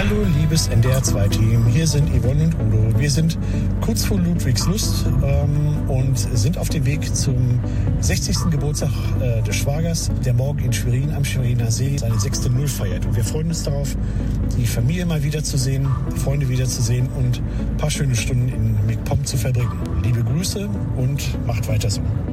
Hallo liebes NDR2-Team, hier sind Yvonne und Udo. Wir sind kurz vor Ludwigslust und sind auf dem Weg zum 60. Geburtstag des Schwagers, der morgen in Schwerin am Schweriner See seine 6. Null feiert. Und wir freuen uns darauf, die Familie mal wiederzusehen, Freunde wiederzusehen und ein paar schöne Stunden in MacPom zu verbringen. Liebe Grüße und macht weiter so.